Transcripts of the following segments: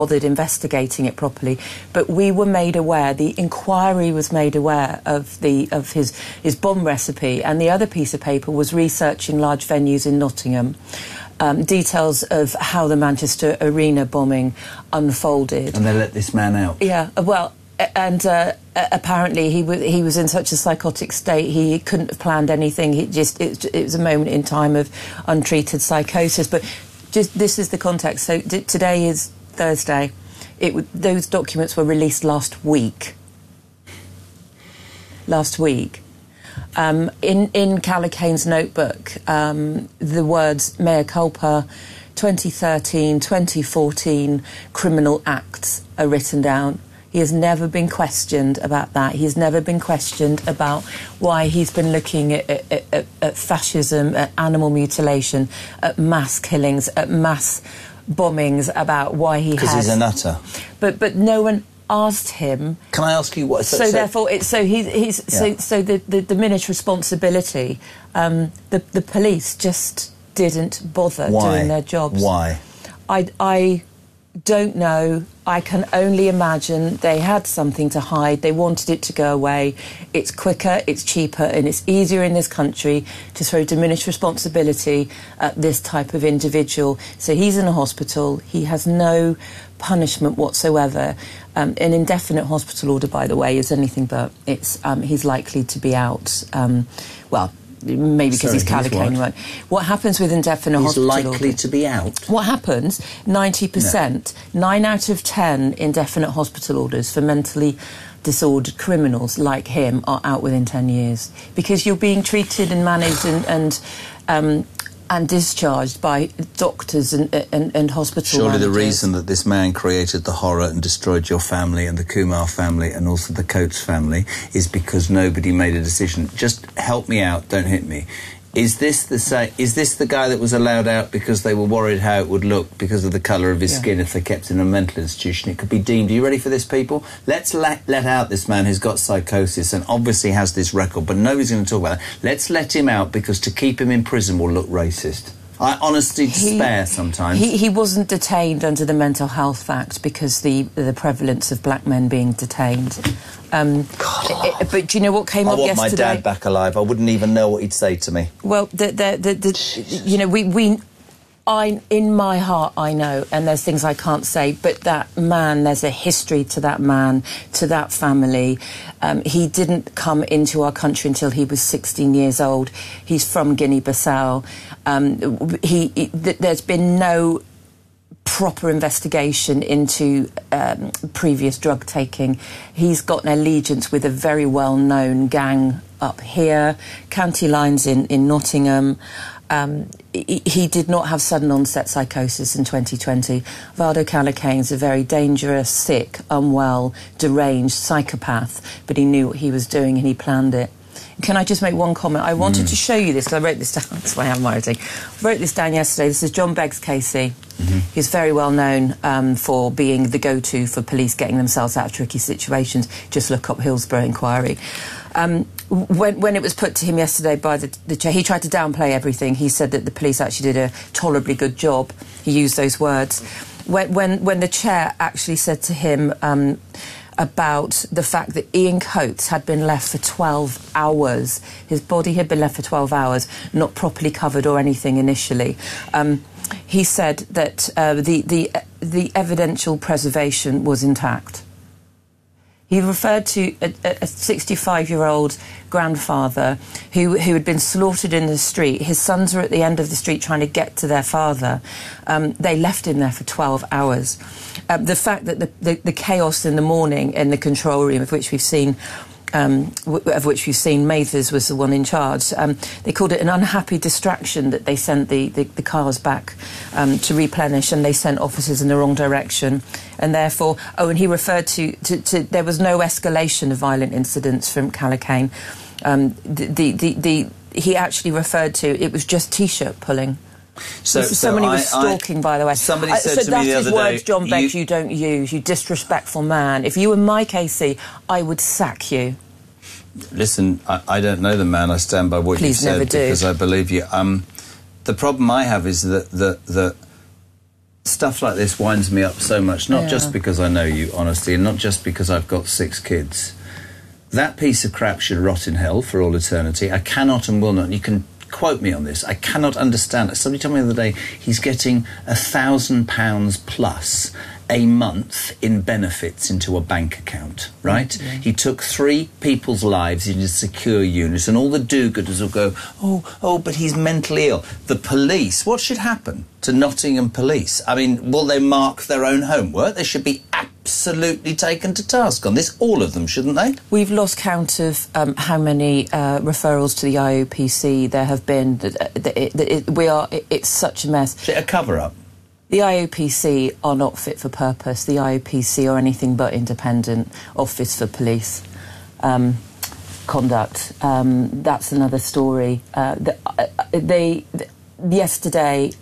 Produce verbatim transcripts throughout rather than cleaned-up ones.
bothered investigating it properly, but we were made aware, the inquiry was made aware of the of his his bomb recipe, and the other piece of paper was research in large venues in Nottingham, um, details of how the Manchester Arena bombing unfolded. And they let this man out? Yeah, well, and uh, apparently he, w he was in such a psychotic state he couldn't have planned anything. He just it, it was a moment in time of untreated psychosis. But just this is the context. So d today is Thursday. It w those documents were released last week. Last week. Um, in, in Callaghan's notebook, um, the words mea culpa, twenty thirteen, twenty fourteen criminal acts are written down. He has never been questioned about that. He's never been questioned about why he's been looking at, at, at, at fascism, at animal mutilation, at mass killings, at mass bombings, about why he has... Because he's a nutter. But but no one asked him. Can I ask you what? So, so, so therefore, it's so he, he's yeah. so so the, the diminished responsibility. Um, the the police just didn't bother why? doing their jobs. Why? I I don't know. I can only imagine they had something to hide. They wanted it to go away. It's quicker, it's cheaper, and it's easier in this country to throw diminished responsibility at this type of individual. So he's in a hospital. He has no punishment whatsoever. Um, an indefinite hospital order, by the way, is anything but. It's um, he's likely to be out. Um, well. Maybe because he's Callaghan, right? What happens with indefinite he's hospital likely order, to be out? What happens, ninety percent, no. nine out of ten indefinite hospital orders for mentally disordered criminals like him are out within ten years. Because you're being treated and managed and, and, um, and discharged by doctors and, and, and hospital Surely managers. The reason that this man created the horror and destroyed your family and the Kumar family and also the Coates family is because nobody made a decision. Just help me out, don't hit me. Is this the say? Is this the guy that was allowed out because they were worried how it would look because of the colour of his yeah. skin if they kept him in a mental institution? It could be deemed. Are you ready for this, people? Let's let, let out this man who's got psychosis and obviously has this record, but nobody's going to talk about it. Let's let him out because to keep him in prison will look racist. I honestly despair he, sometimes. He, he wasn't detained under the Mental Health Act because the the prevalence of black men being detained. Um, it, it, but do you know what came I up yesterday? I want my dad back alive. I wouldn't even know what he'd say to me. Well, the, the, the, the, you know, we, we, I, in my heart, I know, and there's things I can't say, but that man, there's a history to that man, to that family. Um, he didn't come into our country until he was sixteen years old. He's from Guinea-Bissau. Um, he, he, th there's been no proper investigation into um, previous drug taking. He's got an allegiance with a very well-known gang up here, county lines in, in Nottingham. Um, he, he did not have sudden onset psychosis in twenty twenty. Vardo Callaghan's a very dangerous, sick, unwell, deranged psychopath, but he knew what he was doing and he planned it. Can I just make one comment? I wanted mm. to show you this because I wrote this down. That's why I'm writing. I wrote this down yesterday. This is John Beggs, K C. Mm-hmm. He's very well known um, for being the go-to for police getting themselves out of tricky situations. Just look up Hillsborough inquiry. Um, when, when it was put to him yesterday by the, the chair, he tried to downplay everything. He said that the police actually did a tolerably good job. He used those words. When, when, when the chair actually said to him um, about the fact that Ian Coates had been left for twelve hours, his body had been left for twelve hours, not properly covered or anything initially, um, he said that uh, the, the, the evidential preservation was intact. He referred to a sixty-five-year-old grandfather who, who had been slaughtered in the street. His sons were at the end of the street trying to get to their father. Um, they left him there for twelve hours. Uh, the fact that the, the, the chaos in the morning in the control room, of which we've seen, um, w of which we've seen Mathers was the one in charge, um, they called it an unhappy distraction that they sent the, the, the cars back um, to replenish, and they sent officers in the wrong direction. And therefore, oh, and he referred to, to, to there was no escalation of violent incidents from Callaghan. Um, the, the, the, the, he actually referred to, it was just T-shirt pulling. So, so somebody I, was stalking, I, by the way. Somebody I, said so to me the other day... So that's his words, John Beggs, you, you don't use, you disrespectful man. If you were my K C, I would sack you. Listen, I, I don't know the man. I stand by what Please you said never do. because I believe you. Um, the problem I have is that, that, that stuff like this winds me up so much, not yeah. just because I know you, honestly, and not just because I've got six kids. That piece of crap should rot in hell for all eternity. I cannot and will not, you can quote me on this, I cannot understand it. Somebody told me the other day he's getting a thousand pounds plus a month in benefits into a bank account, right? Yeah. He took three people's lives in a secure unit, and all the do-gooders will go, oh, oh, but he's mentally ill. The police, what should happen to Nottingham Police? I mean, will they mark their own homework? They should be absolutely taken to task on this, all of them, shouldn't they? We've lost count of um, how many uh, referrals to the I O P C there have been. It, it, it, we are, it, it's such a mess. Is it a cover-up? The I O P C are not fit for purpose. The I O P C are anything but independent Office for Police um, Conduct. Um, that's another story. Uh, the, uh, they, the, yesterday,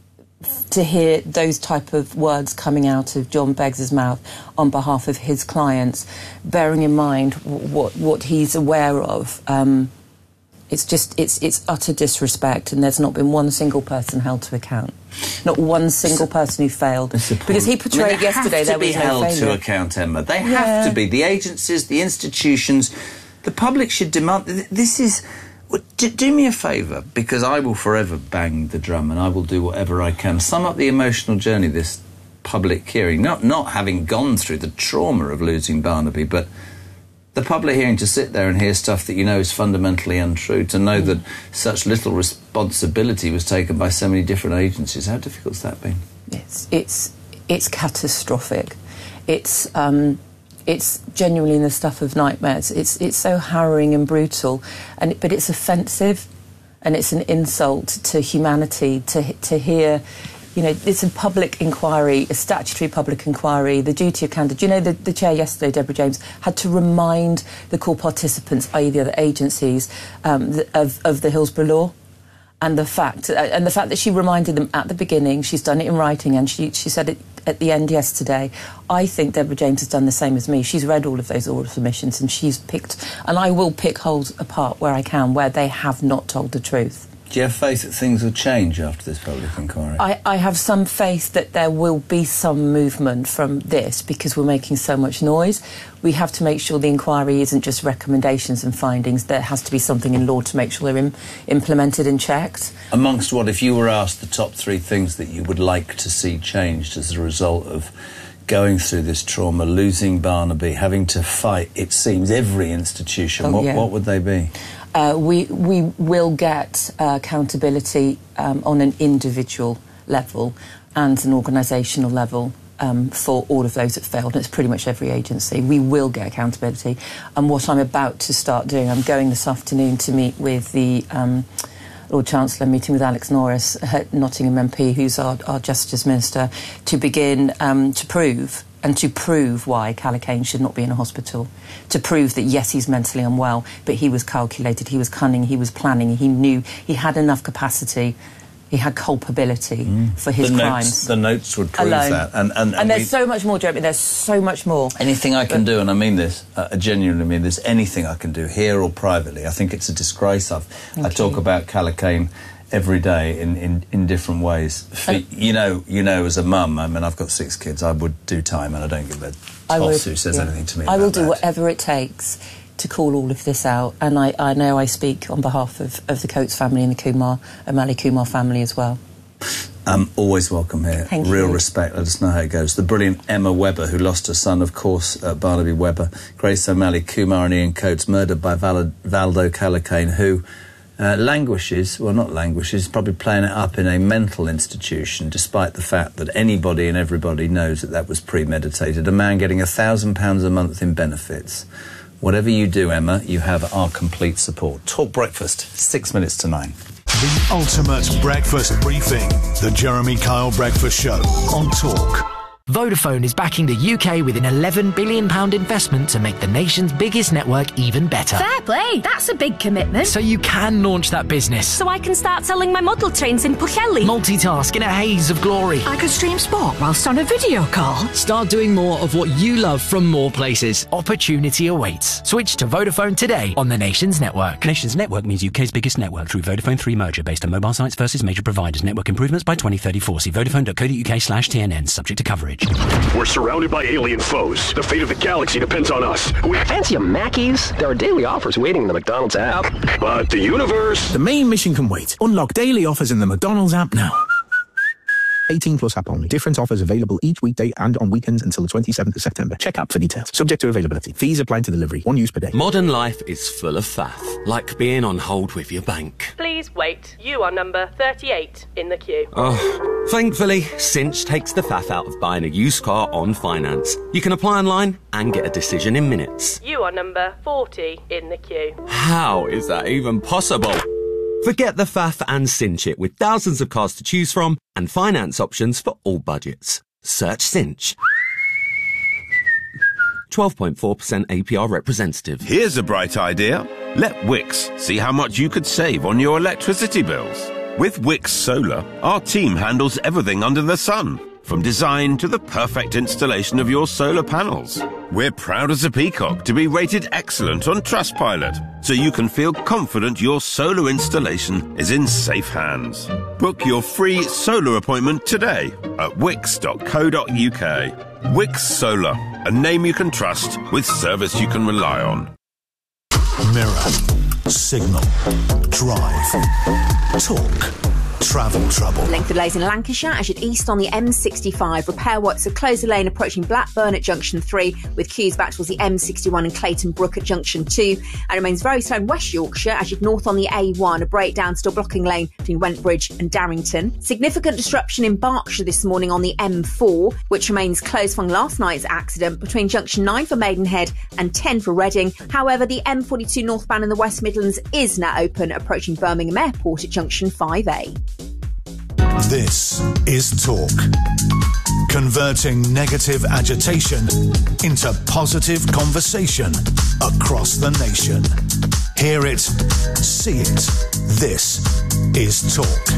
to hear those type of words coming out of John Beggs' mouth on behalf of his clients, bearing in mind what, what he's aware of, um, it's just, it's, it's utter disrespect, and there's not been one single person held to account. Not one single person who failed. Because he portrayed I mean, yesterday there was no failure. They have to be held to account, Emma. They yeah. have to be. The agencies, the institutions, the public should demand... This is... Do, do me a favour, because I will forever bang the drum and I will do whatever I can. Sum up the emotional journey of this public hearing. Not, not having gone through the trauma of losing Barnaby, but... the public hearing, to sit there and hear stuff that you know is fundamentally untrue, to know mm. that such little responsibility was taken by so many different agencies. How difficult's that been? It's it's it's catastrophic. It's um, it's genuinely the stuff of nightmares. It's it's so harrowing and brutal, and but it's offensive, and it's an insult to humanity to to hear. You know, it's a public inquiry, a statutory public inquiry, the duty of candor. Do you know, the, the chair yesterday, Deborah James, had to remind the call participants, that is the other agencies, um, the, of, of the Hillsborough law, and the fact uh, and the fact that she reminded them at the beginning. She's done it in writing, and she, she said it at the end yesterday. I think Deborah James has done the same as me. She's read all of those oral submissions, and she's picked, and I will pick holes apart where I can, where they have not told the truth. Do you have faith that things will change after this public inquiry? I, I have some faith that there will be some movement from this, because we're making so much noise. We have to make sure the inquiry isn't just recommendations and findings. There has to be something in law to make sure they're im implemented and checked. Amongst what, if you were asked the top three things that you would like to see changed as a result of going through this trauma, losing Barnaby, having to fight, it seems, every institution, oh, what, yeah. what would they be? Uh, we, we will get uh, accountability um, on an individual level and an organisational level um, for all of those that failed. And it's pretty much every agency. We will get accountability. And what I'm about to start doing, I'm going this afternoon to meet with the um, Lord Chancellor, meeting with Alex Norris, Nottingham M P, who's our, our Justice Minister, to begin um, to prove and to prove why Calla Kane should not be in a hospital, to prove that, yes, he's mentally unwell, but he was calculated, he was cunning, he was planning, he knew, he had enough capacity, he had culpability mm. for his the crimes. Notes, the notes would prove alone. that. And, and, and, and there's we, so much more, Jeremy, there's so much more. Anything I can but, do, and I mean this, uh, I genuinely mean this, anything I can do, here or privately, I think it's a disgrace. I've, I talk you. about Calla Kane every day in, in, in different ways. For, you know, you know, as a mum, I mean, I've got six kids, I would do time, and I don't give a toss who says yeah. anything to me I about will do that. whatever it takes to call all of this out, and I, I know I speak on behalf of, of the Coates family and the Kumar, O'Malley Kumar family as well. Um, always welcome here. Thank Real you. respect. Let us know how it goes. The brilliant Emma Webber, who lost her son, of course, uh, Barnaby Webber. Grace O'Malley, Kumar and Ian Coates, murdered by Val Valdo Calla Kane, who uh, languishes, well, not languishes, probably playing it up in a mental institution, despite the fact that anybody and everybody knows that that was premeditated. A man getting a thousand pounds a month in benefits. Whatever you do, Emma, you have our complete support. Talk Breakfast, six minutes to nine. The ultimate breakfast briefing. The Jeremy Kyle Breakfast Show on Talk. Vodafone is backing the U K with an eleven billion pounds investment to make the nation's biggest network even better. Fair play, that's a big commitment. So you can launch that business. So I can start selling my model trains in Pwllheli. Multitask in a haze of glory. I could stream sport whilst on a video call. Start doing more of what you love from more places. Opportunity awaits. Switch to Vodafone today on the Nation's network. Nation's network means U K's biggest network through Vodafone three merger based on mobile sites versus major providers. Network improvements by twenty thirty-four. See vodafone.co.uk slash TNN. Subject to coverage. We're surrounded by alien foes. The fate of the galaxy depends on us. We fancy a Mackey's? There are daily offers waiting in the McDonald's app. But the universe... The main mission can wait. Unlock daily offers in the McDonald's app now. eighteen plus app only. Different offers available each weekday and on weekends until the twenty-seventh of September. Check app for details. Subject to availability. Fees apply to delivery. One use per day. Modern life is full of faff, like being on hold with your bank. Please wait. You are number thirty-eight in the queue. Oh, thankfully, Cinch takes the faff out of buying a used car on finance. You can apply online and get a decision in minutes. You are number forty in the queue. How is that even possible? Forget the faff and cinch it with thousands of cars to choose from and finance options for all budgets. Search Cinch. twelve point four percent A P R representative. Here's a bright idea. Let Wix see how much you could save on your electricity bills. With Wix Solar, our team handles everything under the sun, from design to the perfect installation of your solar panels. We're proud as a peacock to be rated excellent on Trustpilot, so you can feel confident your solar installation is in safe hands. Book your free solar appointment today at wix dot co dot uk. Wix Solar, a name you can trust with service you can rely on. Mirror, Signal, Drive, Talk. Travel trouble. Length of delays in Lancashire as you'd east on the M sixty-five. Repair works at Closer Lane approaching Blackburn at junction three, with queues back towards the M sixty-one and Clayton Brook at junction two. And remains very slow in West Yorkshire as you'd north on the A one. A breakdown still blocking lane between Wentbridge and Darrington. Significant disruption in Berkshire this morning on the M four, which remains closed following last night's accident between junction nine for Maidenhead and ten for Reading. However, the M forty-two northbound in the West Midlands is now open approaching Birmingham Airport at junction five A. This is Talk. Converting negative agitation into positive conversation across the nation. Hear it, see it. This is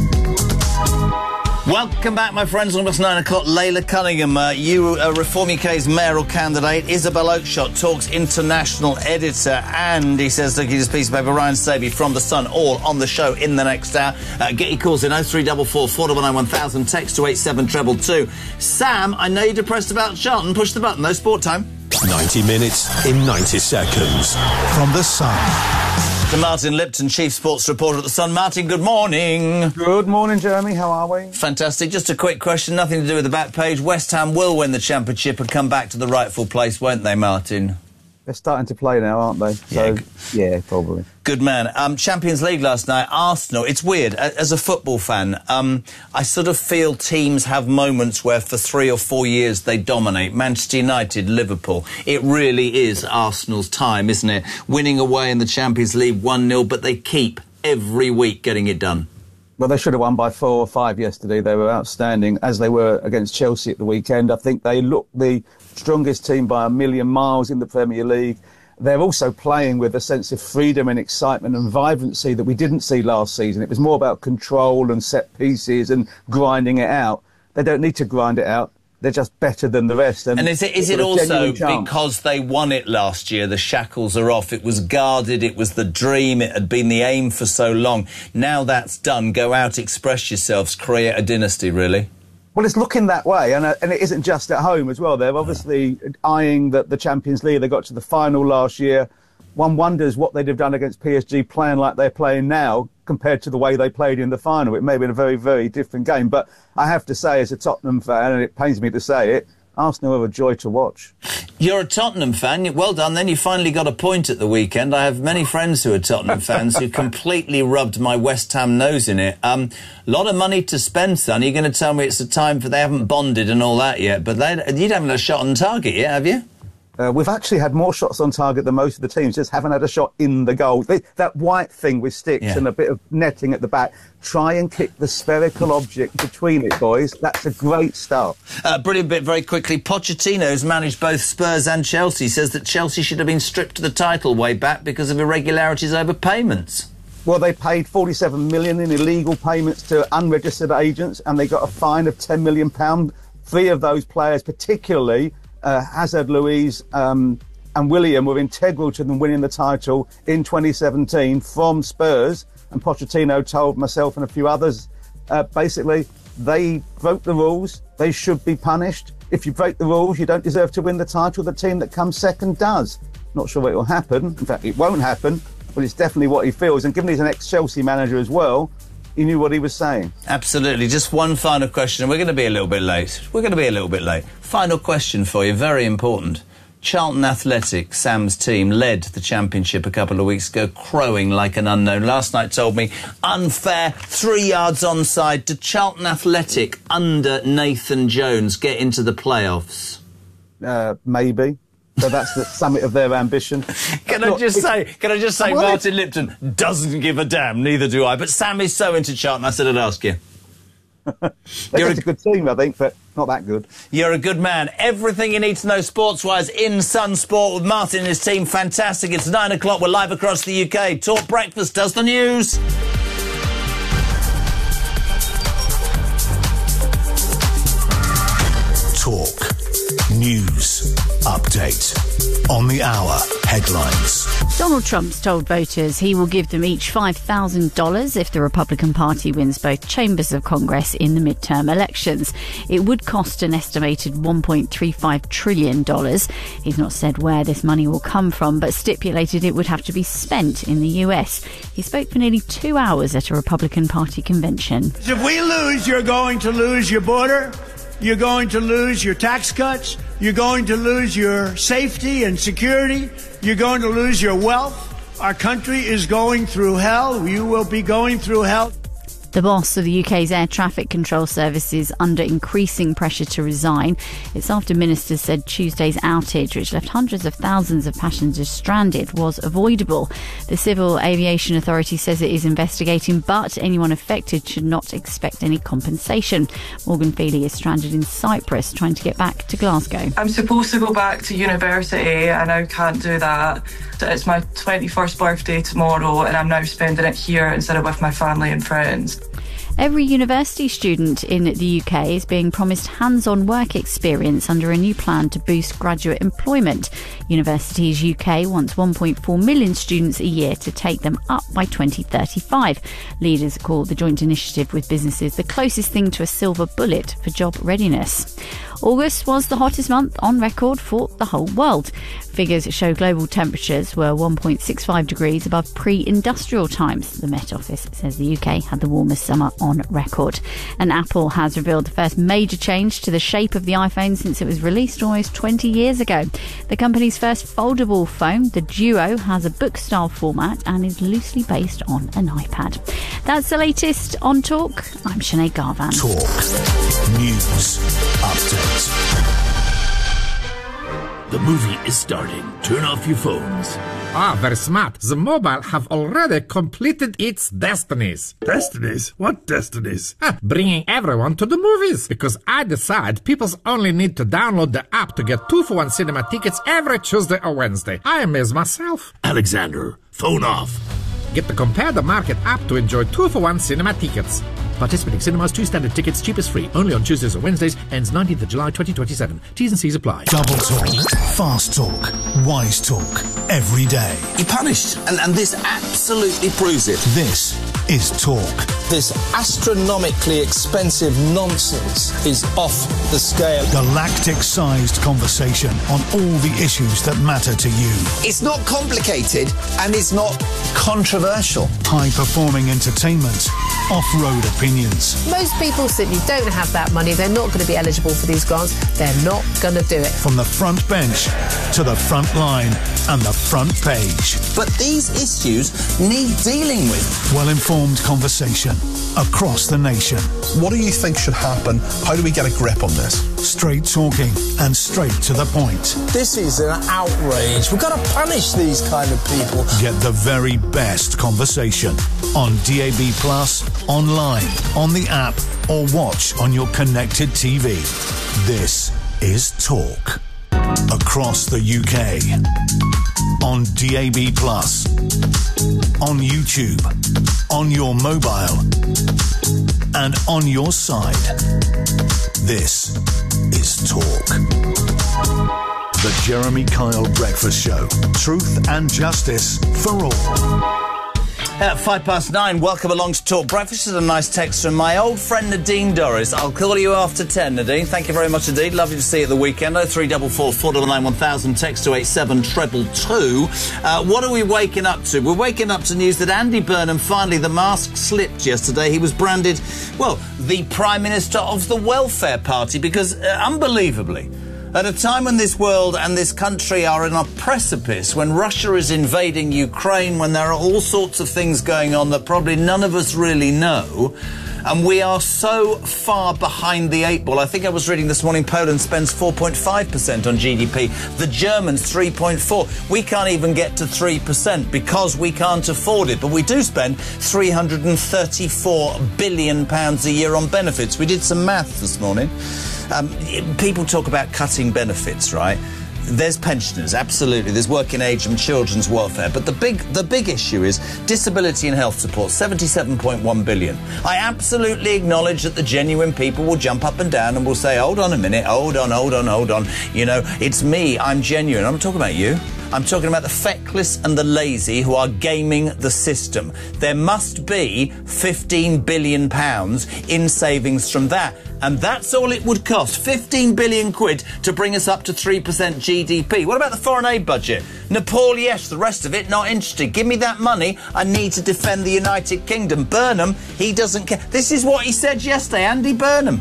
Talk. Welcome back, my friends. Almost nine o'clock. Layla Cunningham, uh, you uh, Reform U K's mayoral candidate. Isabel Oakeshott, Talk's international editor. And he says, look at his piece of paper, Ryan Saby from The Sun, all on the show in the next hour. Uh, get your calls in oh three four four, four nine nine, one thousand. Text to eight seven two two two. Sam, I know you're depressed about Charlton. Push the button, though. Sport time. ninety minutes in ninety seconds. From The Sun. To Martin Lipton, Chief Sports Reporter at The Sun. Martin, good morning. Good morning, Jeremy. How are we? Fantastic. Just a quick question, nothing to do with the back page. West Ham will win the Championship and come back to the rightful place, won't they, Martin? They're starting to play now, aren't they? So, yeah, yeah, probably. Good man. Um, Champions League last night, Arsenal. It's weird. As a football fan, um, I sort of feel teams have moments where for three or four years they dominate. Manchester United, Liverpool. It really is Arsenal's time, isn't it? Winning away in the Champions League one nil, but they keep every week getting it done. Well, they should have won by four or five yesterday. They were outstanding, as they were against Chelsea at the weekend. I think they looked the strongest team by a million miles in the Premier League. They're also playing with a sense of freedom and excitement and vibrancy that we didn't see last season. It was more about control and set pieces and grinding it out. They don't need to grind it out. They're just better than the rest. And, and is it, is it also because they won it last year, the shackles are off, it was guarded, it was the dream, it had been the aim for so long. Now that's done, go out, express yourselves, create a dynasty, really? Well, it's looking that way, and, uh, and it isn't just at home as well. They're obviously eyeing the, the Champions League. They got to the final last year. One wonders what they'd have done against P S G playing like they're playing now compared to the way they played in the final. It may have been a very, very different game. But I have to say, as a Tottenham fan, and it pains me to say it, Arsenal are a joy to watch. You're a Tottenham fan. Well done. Then you finally got a point at the weekend. I have many friends who are Tottenham fans who completely rubbed my West Ham nose in it. A um, lot of money to spend, son. You're going to tell me it's a time for they haven't bonded and all that yet, but they, you haven't a shot on target yet, have you? Uh, we've actually had more shots on target than most of the teams, just haven't had a shot in the goal. They, that white thing with sticks Yeah. and a bit of netting at the back, try and kick the spherical object between it, boys. That's a great start. Uh, brilliant bit, very quickly. Pochettino's managed both Spurs and Chelsea, says that Chelsea should have been stripped of the title way back because of irregularities over payments. Well, they paid forty-seven million pounds in illegal payments to unregistered agents, and they got a fine of ten million pounds. Three of those players, particularly uh, Hazard, Luiz um, and William, were integral to them winning the title in twenty seventeen from Spurs. And Pochettino told myself and a few others, uh, basically, they broke the rules. They should be punished. If you break the rules, you don't deserve to win the title. The team that comes second does. Not sure it will happen. In fact, it won't happen. But it's definitely what he feels. And given he's an ex-Chelsea manager as well, he knew what he was saying. Absolutely. Just one final question, and we're going to be a little bit late. We're going to be a little bit late. Final question for you, very important. Charlton Athletic, Sam's team, led the championship a couple of weeks ago, crowing like an unknown. Last night told me, unfair, three yards onside. Did Charlton Athletic, under Nathan Jones, get into the playoffs? Uh, maybe. So that's the summit of their ambition. Can I Look, just it's- say, can I just say, Well, Martin Lipton doesn't give a damn, neither do I. But Sam is so into Charlton, I said I'd ask you. They're a good team, I think, but not that good. You're a good man. Everything you need to know sports-wise in Sun Sport with Martin and his team. Fantastic. It's nine o'clock. We're live across the U K. Talk Breakfast does the news. Talk. News. Update. On the hour. Headlines. Donald Trump's told voters he will give them each five thousand dollars if the Republican Party wins both chambers of Congress in the midterm elections. It would cost an estimated one point three five trillion dollars. He's not said where this money will come from, but stipulated it would have to be spent in the U S. He spoke for nearly two hours at a Republican Party convention. If we lose, you're going to lose your border. You're going to lose your tax cuts. You're going to lose your safety and security. You're going to lose your wealth. Our country is going through hell. You will be going through hell. The boss of the U K's air traffic control service is under increasing pressure to resign. It's after ministers said Tuesday's outage, which left hundreds of thousands of passengers stranded, was avoidable. The Civil Aviation Authority says it is investigating, but anyone affected should not expect any compensation. Morgan Feely is stranded in Cyprus, trying to get back to Glasgow. I'm supposed to go back to university. I now can't do that. It's my twenty-first birthday tomorrow, and I'm now spending it here instead of with my family and friends. Every university student in the U K is being promised hands-on work experience under a new plan to boost graduate employment. Universities U K wants one point four million students a year to take them up by twenty thirty-five. Leaders call the joint initiative with businesses the closest thing to a silver bullet for job readiness. August was the hottest month on record for the whole world. Figures show global temperatures were one point six five degrees above pre-industrial times. The Met Office says the U K had the warmest summer on record. And Apple has revealed the first major change to the shape of the iPhone since it was released almost twenty years ago. The company's first foldable phone, the Duo, has a book-style format and is loosely based on an iPad. That's the latest on Talk. I'm Sinead Garvan. Talk. News. Update. The movie is starting. Turn off your phones. Ah, very smart. The mobile have already completed its destinies. Destinies? What destinies? Ah, bringing everyone to the movies. Because I decide people only need to download the app to get two for one cinema tickets every Tuesday or Wednesday. I amaze myself. Alexander, phone off. Get the Compare the Market app to enjoy two for one cinema tickets. Participating cinemas, two standard tickets, cheapest free. Only on Tuesdays or Wednesdays. Ends nineteenth of July twenty twenty-seven. T's and C's apply. Double talk. Fast talk. Wise talk. Every day. You're punished. And, and this absolutely proves it. This is Talk. This astronomically expensive nonsense is off the scale. Galactic-sized conversation on all the issues that matter to you. It's not complicated and it's not controversial. High-performing entertainment off-road opinions. Most people simply don't have that money. They're not going to be eligible for these grants. They're not going to do it. From the front bench to the front line and the front page. But these issues need dealing with. Well-informed conversation across the nation. What do you think should happen? How do we get a grip on this? Straight talking and straight to the point. This is an outrage. We've got to punish these kind of people. Get the very best conversation on D A B Plus, online, on the app, or watch on your connected T V. This is Talk. Across the U K. On D A B Plus. On YouTube. On your mobile. And on your side. This is Talk. The Jeremy Kyle Breakfast Show. Truth and justice for all. At five past nine, welcome along to Talk Breakfast. This is a nice text from my old friend Nadine Doris. I'll call you after ten, Nadine. Thank you very much indeed. Lovely to see you at the weekend. oh three four four, four nine nine, one thousand, text to eight seven two two two. Uh, what are we waking up to? We're waking up to news that Andy Burnham, finally, the mask slipped yesterday. He was branded, well, the Prime Minister of the Welfare Party because, uh, unbelievably, at a time when this world and this country are on a precipice, when Russia is invading Ukraine, when there are all sorts of things going on that probably none of us really know, and we are so far behind the eight ball. I think I was reading this morning Poland spends four point five percent on G D P. The Germans, three point four. We can't even get to three percent because we can't afford it. But we do spend three hundred thirty-four billion pounds a year on benefits. We did some math this morning. Um, people talk about cutting benefits, right? There's pensioners, absolutely. There's working age and children's welfare. But the big the big issue is disability and health support, seventy-seven point one billion. I absolutely acknowledge that the genuine people will jump up and down and will say, hold on a minute, hold on, hold on, hold on. You know, it's me, I'm genuine. I'm not talking about you. I'm talking about the feckless and the lazy who are gaming the system. There must be fifteen billion pounds in savings from that. And that's all it would cost, fifteen billion quid to bring us up to three percent G D P. What about the foreign aid budget? Nepal, yes, the rest of it, not interested. Give me that money. I need to defend the United Kingdom. Burnham, he doesn't care. This is what he said yesterday, Andy Burnham.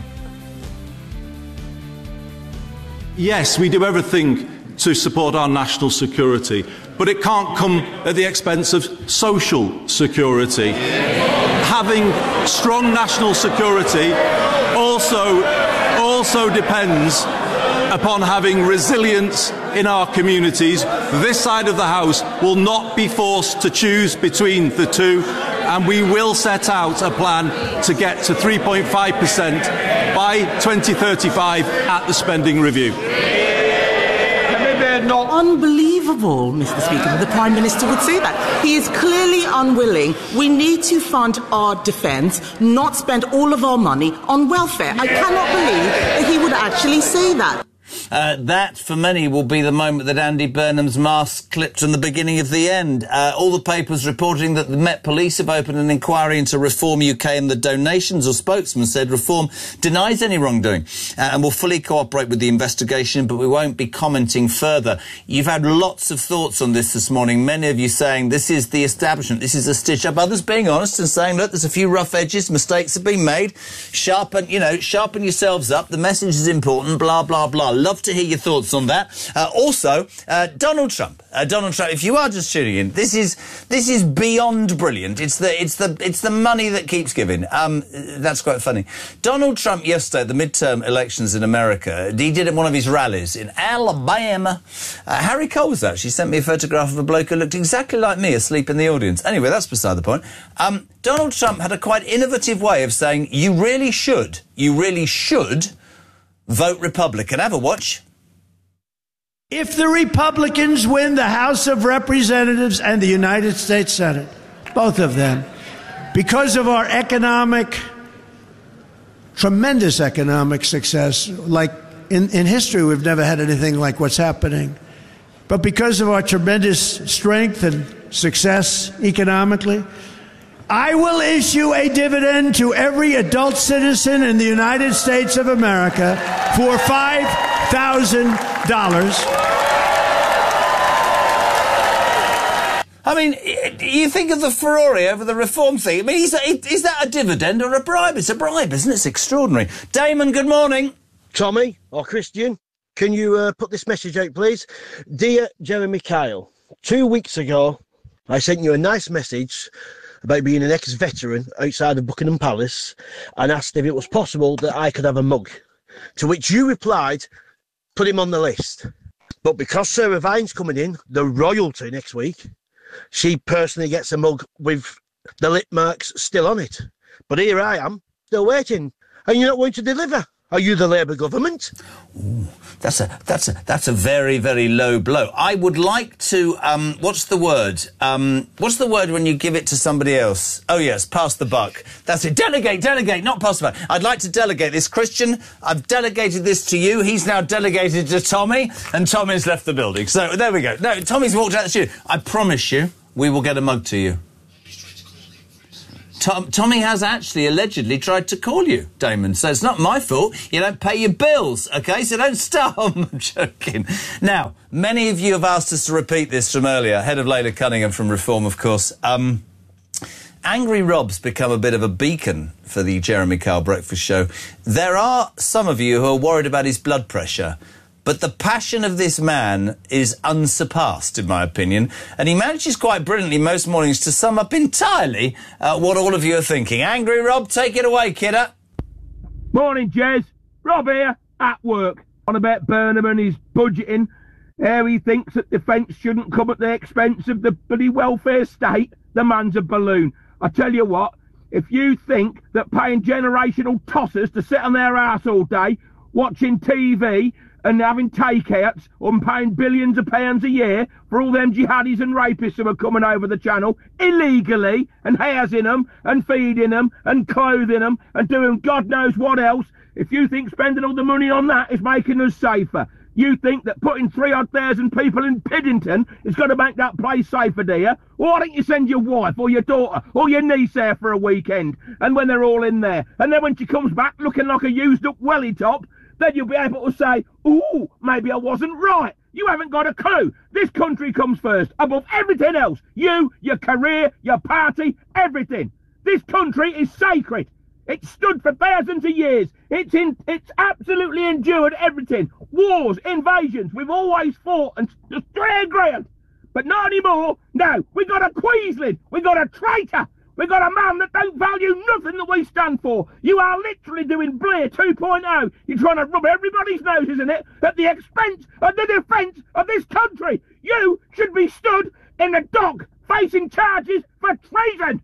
Yes, we do everything to support our national security, but it can't come at the expense of social security. Having strong national security also, also depends upon having resilience in our communities. This side of the House will not be forced to choose between the two, and we will set out a plan to get to three point five percent by twenty thirty-five at the spending review. Not unbelievable, Mister Speaker, that the Prime Minister would say that. He is clearly unwilling. We need to fund our defence, not spend all of our money on welfare. I cannot believe that he would actually say that. Uh, that, for many, will be the moment that Andy Burnham's mask clipped from the beginning of the end. Uh, all the papers reporting that the Met Police have opened an inquiry into Reform U K and the donations, or spokesman said Reform denies any wrongdoing uh, and will fully cooperate with the investigation, but we won't be commenting further. You've had lots of thoughts on this this morning, many of you saying this is the establishment, this is a stitch-up, others being honest and saying, look, there's a few rough edges, mistakes have been made, sharpen, you know, sharpen yourselves up, the message is important, blah, blah, blah. Love to hear your thoughts on that. Uh, also, uh, Donald Trump. Uh, Donald Trump. If you are just tuning in, this is this is beyond brilliant. It's the it's the it's the money that keeps giving. Um, that's quite funny. Donald Trump yesterday at the midterm elections in America, he did at one of his rallies in Alabama. Uh, Harry Coles actually sent me a photograph of a bloke who looked exactly like me asleep in the audience. Anyway, that's beside the point. Um, Donald Trump had a quite innovative way of saying you really should, you really should. Vote Republican. Have a watch. If the Republicans win the House of Representatives and the United States Senate, both of them, because of our economic, tremendous economic success, like in, in history we've never had anything like what's happening, but because of our tremendous strength and success economically, I will issue a dividend to every adult citizen in the United States of America for five thousand dollars. I mean, you think of the Ferrari over the reform thing. I mean, is that, is that a dividend or a bribe? It's a bribe, isn't it? It's extraordinary. Damon, good morning. Tommy, or Christian, can you uh, put this message out, please? Dear Jeremy Kyle, two weeks ago, I sent you a nice message about being an ex-veteran outside of Buckingham Palace and asked if it was possible that I could have a mug. To which you replied, put him on the list. But because Sarah Vine's coming in, the royalty next week, she personally gets a mug with the lip marks still on it. But here I am, still waiting. And you're not going to deliver. Are you the Labour government? Ooh, that's a that's a that's a very very low blow. I would like to. Um, what's the word? Um, what's the word when you give it to somebody else? Oh yes, pass the buck. That's it. Delegate, delegate, not pass the buck. I'd like to delegate this, Christian. I've delegated this to you. He's now delegated to Tommy, and Tommy's left the building. So there we go. No, Tommy's walked out the studio. I promise you, we will get a mug to you. Tom, Tommy has actually allegedly tried to call you, Damon, so it's not my fault. You don't pay your bills, OK? So don't start. I'm joking. Now, many of you have asked us to repeat this from earlier. Head of Layla Cunningham from Reform, of course. Um, Angry Rob's become a bit of a beacon for the Jeremy Kyle Breakfast Show. There are some of you who are worried about his blood pressure. But the passion of this man is unsurpassed, in my opinion, and he manages quite brilliantly most mornings to sum up entirely uh, what all of you are thinking. Angry Rob, take it away, kidder. Morning, Jez. Rob here, at work, on about Burnham and his budgeting, how he thinks that defence shouldn't come at the expense of the bloody welfare state. The man's a balloon. I tell you what, if you think that paying generational tossers to sit on their arse all day, watching T V... and having takeouts and paying billions of pounds a year for all them jihadis and rapists who are coming over the channel illegally and housing them and feeding them and clothing them and doing God knows what else, if you think spending all the money on that is making us safer, you think that putting three odd thousand people in Piddington is going to make that place safer, do you? Why don't you send your wife or your daughter or your niece there for a weekend, and when they're all in there, and then when she comes back looking like a used up welly top, then you'll be able to say, ooh, maybe I wasn't right. You haven't got a clue. This country comes first, above everything else. You, your career, your party, everything. This country is sacred. It's stood for thousands of years. It's in, it's absolutely endured everything. Wars, invasions, we've always fought and just clear ground. But not anymore. No, we got a Queensland. We got a traitor. We got a man that don't value nothing that we stand for. You are literally doing Blair two point oh. You're trying to rub everybody's nose, isn't it, at the expense of the defence of this country. You should be stood in the dock facing charges for treason.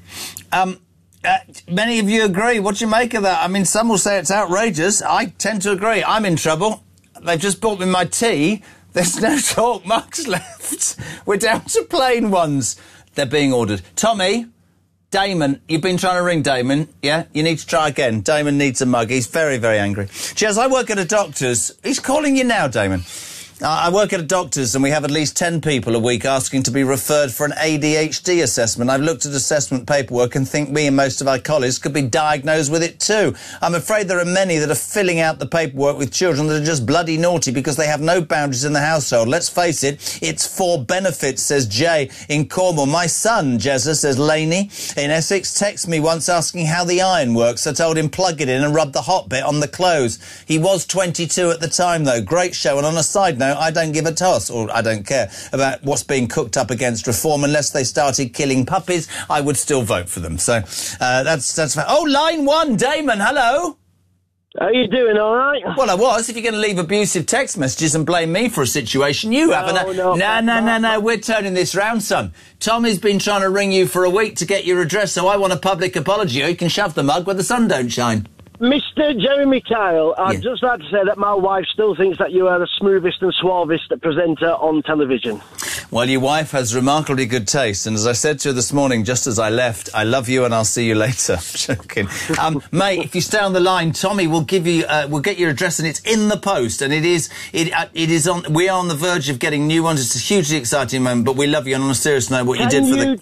Um, uh, many of you agree. What do you make of that? I mean, some will say it's outrageous. I tend to agree. I'm in trouble. They've just bought me my tea. There's no talk mugs left. We're down to plain ones. They're being ordered. Tommy... Damon, you've been trying to ring Damon, yeah? You need to try again. Damon needs a mug. He's very, very angry. Jez, I work at a doctor's. He's calling you now, Damon. Uh, I work at a doctor's and we have at least ten people a week asking to be referred for an A D H D assessment. I've looked at assessment paperwork and think me and most of our colleagues could be diagnosed with it too. I'm afraid there are many that are filling out the paperwork with children that are just bloody naughty because they have no boundaries in the household. Let's face it, it's for benefits, says Jay in Cornwall. My son, Jezza, says Laney in Essex, texted me once asking how the iron works. I told him plug it in and rub the hot bit on the clothes. He was twenty-two at the time though. Great show. And on a side note, I don't give a toss, or I don't care, about what's being cooked up against reform. Unless they started killing puppies, I would still vote for them. So uh, that's that's. Oh, line one, Damon. Hello. How you doing? All right. Well, I was. If you're going to leave abusive text messages and blame me for a situation, you no, haven't. No, no, no, no, no. We're turning this round, son. Tommy's been trying to ring you for a week to get your address, so I want a public apology. Or you can shove the mug where the sun don't shine. Mister Jeremy Kyle, I'd yeah. just like to say that my wife still thinks that you are the smoothest and suavest presenter on television. Well, your wife has remarkably good taste, and as I said to her this morning, just as I left, I love you and I'll see you later. Joking. Um, mate, if you stay on the line, Tommy will give you, uh, will get your address, and it's in the post, and it is, it, uh, it is on, we are on the verge of getting new ones. It's a hugely exciting moment, but we love you, and on a serious note, what Can you did for you the... just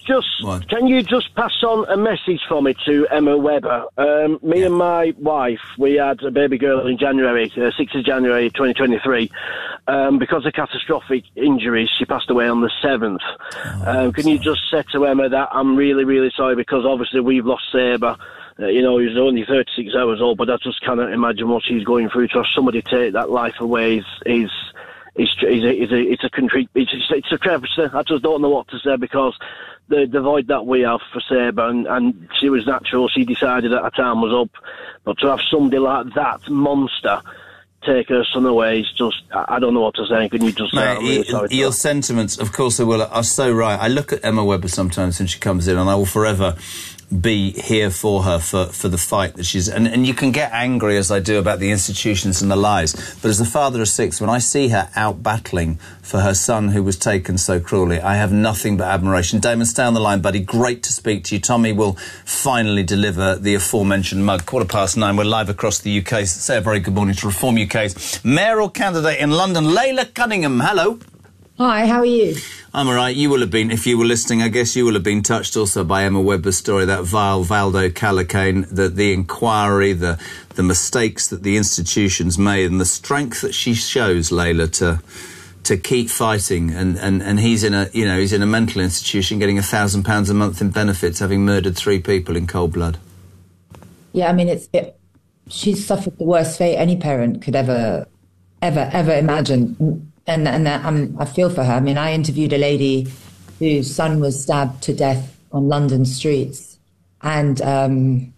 What? Can you just pass on a message for me to Emma Webber? Um, me yeah. and my wife, we had a baby girl in January, uh, sixth of January twenty twenty-three. Um, because of catastrophic injuries, she passed away on the seventh. Oh, um, can you just say to Emma that I'm really, really sorry, because obviously we've lost Sabre. Uh, you know, he was only thirty-six hours old, but I just cannot imagine what she's going through. To have somebody take that life away is... is It's, it's, a, it's, a, it's, a country, it's, it's a travesty. I just don't know what to say, because the, the void that we have for Sabre, and, and she was natural, she decided that her time was up. But to have somebody like that monster take her son away is just, I don't know what to say. Can you just say, Mate, I'm really sorry your sentiments, of course I will, are so right. I look at Emma Webber sometimes when she comes in, and I will forever be here for her for, for the fight that she's... And, and you can get angry, as I do, about the institutions and the lies. But as a father of six, when I see her out battling for her son who was taken so cruelly, I have nothing but admiration. Damon, stay on the line, buddy. Great to speak to you. Tommy will finally deliver the aforementioned mug. Quarter past nine. We're live across the U K. Say a very good morning to Reform U K's mayoral candidate in London, Layla Cunningham. Hello. Hi, how are you? I'm all right. You will have been, if you were listening, I guess you will have been touched also by Emma Webber's story, that vile Valdo Calacane, the, the inquiry, the the mistakes that the institutions made, and the strength that she shows, Layla, to to keep fighting. And, and, and he's in a, you know, he's in a mental institution getting a thousand pounds a month in benefits, having murdered three people in cold blood. Yeah, I mean, it's it, she's suffered the worst fate any parent could ever, ever, ever imagine. And and um, I feel for her. I mean, I interviewed a lady whose son was stabbed to death on London streets, and um,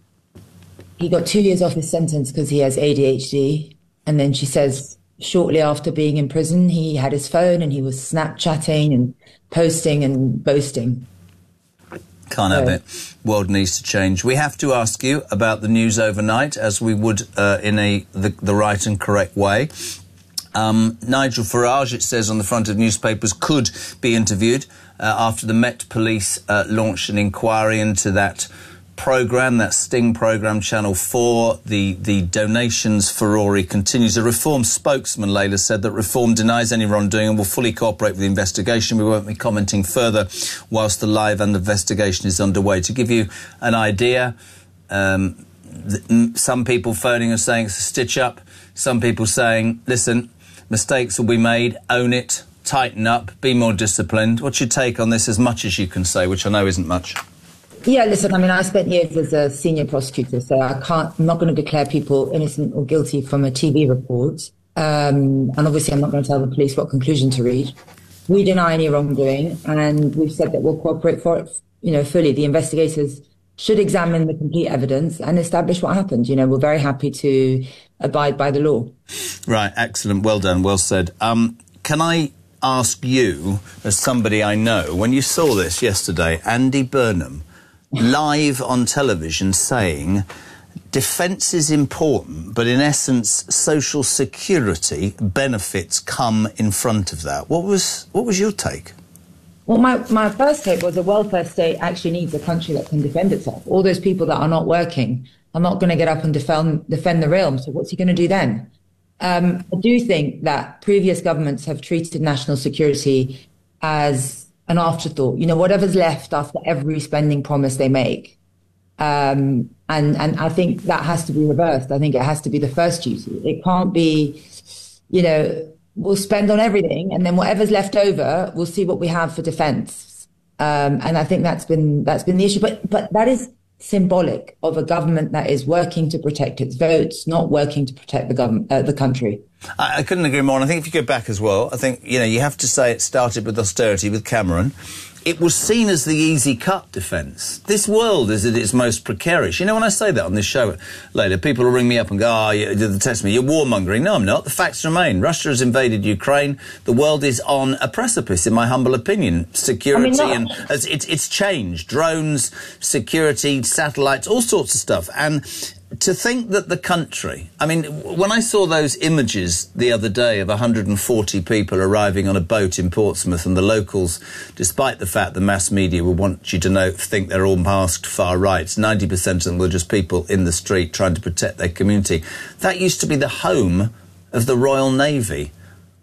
he got two years off his sentence because he has A D H D. And then she says, shortly after being in prison, he had his phone and he was Snapchatting and posting and boasting. Can't have it. World needs to change. We have to ask you about the news overnight, as we would uh, in a the, the right and correct way. Um, Nigel Farage, it says on the front of newspapers, could be interviewed uh, after the Met Police uh, launched an inquiry into that programme, that Sting programme, Channel four. The, the donations furore continues. A Reform spokesman, Layla, said that Reform denies any wrongdoing and will fully cooperate with the investigation. We won't be commenting further whilst the live investigation is underway. To give you an idea, um, th- some people phoning us saying it's a stitch-up. Some people saying, listen, mistakes will be made, own it, tighten up, be more disciplined. What's your take on this, as much as you can say, which I know isn't much? Yeah, listen, I mean, I spent years as a senior prosecutor, so I can't, I'm not going to declare people innocent or guilty from a T V report. Um, and obviously I'm not going to tell the police what conclusion to reach. We deny any wrongdoing, and we've said that we'll cooperate for it, you know, fully. The investigators should examine the complete evidence and establish what happened. You know, we're very happy to abide by the law. Right, excellent, well done, well said. Um, can I ask you, as somebody I know, when you saw this yesterday, Andy Burnham, live on television saying defence is important, but in essence social security benefits come in front of that. What was, what was your take? Well, my, my first take was a welfare state actually needs a country that can defend itself. All those people that are not working are not going to get up and defend, defend the realm. So what's he going to do then? Um, I do think that previous governments have treated national security as an afterthought. You know, whatever's left after every spending promise they make. Um, and, and I think that has to be reversed. I think it has to be the first duty. It can't be, you know, we'll spend on everything, and then whatever's left over, we'll see what we have for defence. Um, and I think that's been that's been the issue. But but that is symbolic of a government that is working to protect its votes, not working to protect the government, uh, the country. I, I couldn't agree more. And I think if you go back as well, I think, you know, you have to say it started with austerity with Cameron. It was seen as the easy cut defence. This world is at its most precarious. You know, when I say that on this show later, people will ring me up and go, oh, you, you test me, you're warmongering. No, I'm not. The facts remain. Russia has invaded Ukraine. The world is on a precipice, in my humble opinion. Security I mean, and as it's, it's changed. Drones, security, satellites, all sorts of stuff. And to think that the country... I mean, when I saw those images the other day of one hundred forty people arriving on a boat in Portsmouth, and the locals, despite the fact the mass media will want you to know, think they're all masked far rights, ninety percent of them were just people in the street trying to protect their community. That used to be the home of the Royal Navy.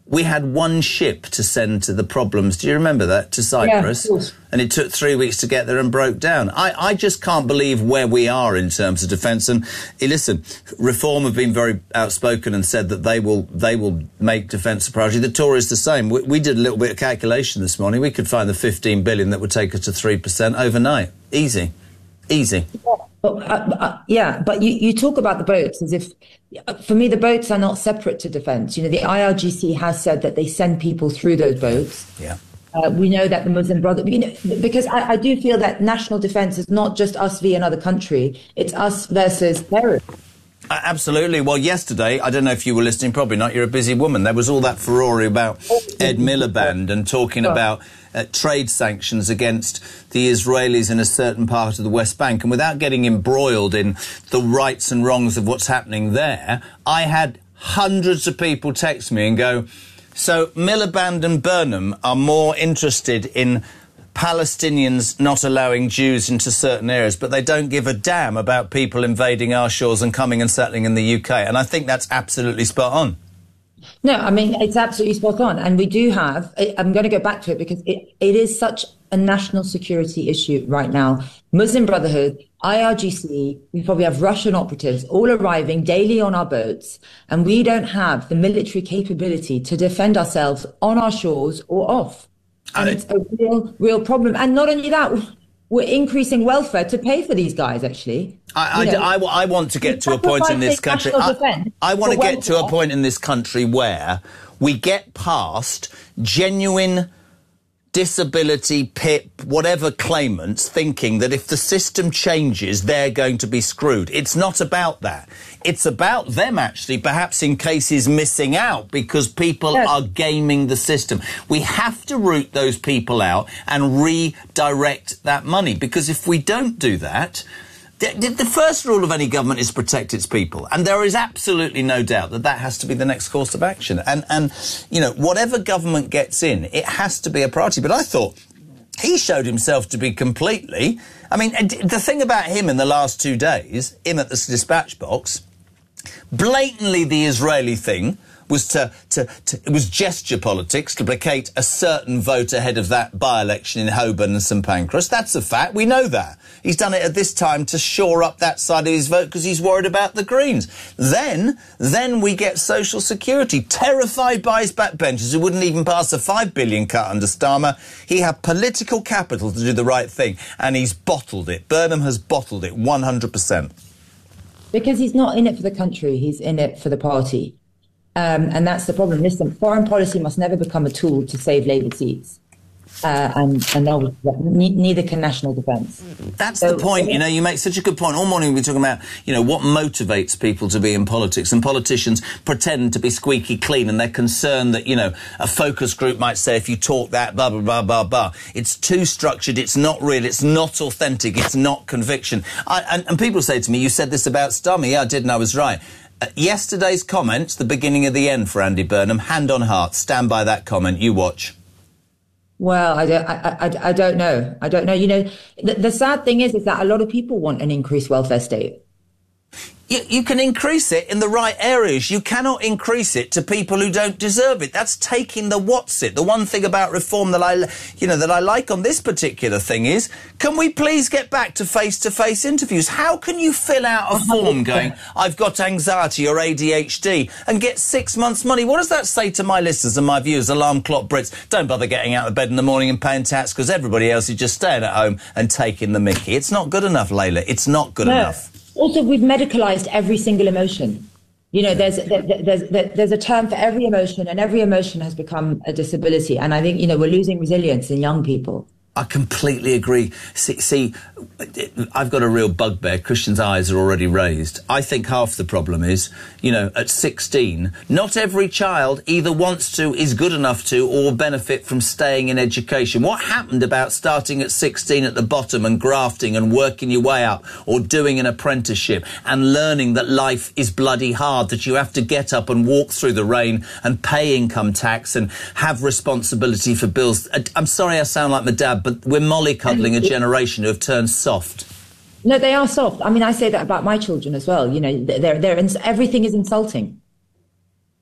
we had one ship to send to the problems. Do you remember that? To Cyprus? Yeah, of course. And it took three weeks to get there and broke down. I, I just can't believe where we are in terms of defence. And eh, listen, Reform have been very outspoken and said that they will they will make defence a priority. The Tories the same. We, we did a little bit of calculation this morning. We could find the fifteen billion that would take us to three percent overnight. Easy. Easy. But, uh, uh, yeah, but you, you talk about the boats as if, for me, the boats are not separate to defence. You know, the I R G C has said that they send people through those boats. Yeah. Uh, we know that the Muslim Brotherhood, you know, because I, I do feel that national defence is not just us v another country, it's us versus terrorism. Uh, absolutely. Well, yesterday, I don't know if you were listening, probably not, you're a busy woman. There was all that furore about Ed Miliband and talking about uh, trade sanctions against the Israelis in a certain part of the West Bank. And without getting embroiled in the rights and wrongs of what's happening there, I had hundreds of people text me and go, so Miliband and Burnham are more interested in Palestinians not allowing Jews into certain areas, but they don't give a damn about people invading our shores and coming and settling in the U K. And I think that's absolutely spot on. No, I mean, it's absolutely spot on. And we do have, I'm going to go back to it because it, it is such a national security issue right now. Muslim Brotherhood, I R G C, we probably have Russian operatives all arriving daily on our boats, and we don't have the military capability to defend ourselves on our shores or off. And it's a real, real problem. And not only that, we're increasing welfare to pay for these guys, actually. I, I, I, I want to get to a point in this country. I, I want to get to a point in this country where we get past genuine disability, P I P, whatever claimants thinking that if the system changes, they're going to be screwed. It's not about that. It's about them actually, perhaps in cases, missing out because people yes. are gaming the system. We have to root those people out and redirect that money, because if we don't do that, the, the first rule of any government is to protect its people. And there is absolutely no doubt that that has to be the next course of action. And, and you know, whatever government gets in, it has to be a priority. But I thought he showed himself to be completely... I mean, the thing about him in the last two days, him at the dispatch box, blatantly the Israeli thing was to, to, to it was gesture politics to placate a certain vote ahead of that by-election in Holborn and St Pancras. That's a fact. We know that. He's done it at this time to shore up that side of his vote because he's worried about the Greens. Then, then we get social security, terrified by his backbenchers who wouldn't even pass a five billion cut under Starmer. He had political capital to do the right thing, and he's bottled it. Burnham has bottled it one hundred percent. Because he's not in it for the country, he's in it for the party. Um, and that's the problem. Listen, foreign policy must never become a tool to save Labour seats. Uh, and and no, neither can national defence. That's so, the point, you know, you make such a good point. All morning we're talking about, you know, what motivates people to be in politics, and politicians pretend to be squeaky clean, and they're concerned that, you know, a focus group might say if you talk that, blah, blah, blah, blah, blah. It's too structured, it's not real, it's not authentic, it's not conviction. I, and, and people say to me, you said this about Starmer. Yeah, I did, and I was right. Uh, yesterday's comments, the beginning of the end for Andy Burnham, hand on heart, stand by that comment, you watch. Well, I don't, I, I, I don't know. I don't know. You know, the, the sad thing is, is that a lot of people want an increased welfare state. You, you can increase it in the right areas. You cannot increase it to people who don't deserve it. That's taking the what's it. The one thing about reform that I, you know, that I like on this particular thing is, can we please get back to face-to-face interviews? How can you fill out a form going, I've got anxiety or A D H D, and get six months' money? What does that say to my listeners and my viewers, alarm clock Brits? Don't bother getting out of bed in the morning and paying tax because everybody else is just staying at home and taking the mickey. It's not good enough, Layla. It's not good no. enough. Also, we've medicalised every single emotion. You know, there's, there, there's, there's a term for every emotion, and every emotion has become a disability. And I think, you know, we're losing resilience in young people. I completely agree. See, see, I've got a real bugbear. Christian's eyes are already raised. I think half the problem is, you know, at sixteen, not every child either wants to, is good enough to, or benefit from staying in education. What happened about starting at sixteen at the bottom and grafting and working your way up, or doing an apprenticeship and learning that life is bloody hard, that you have to get up and walk through the rain and pay income tax and have responsibility for bills? I'm sorry I sound like my dad, but we're mollycoddling a generation who have turned soft. No, they are soft. I mean, I say that about my children as well. You know, they're, they're, everything is insulting.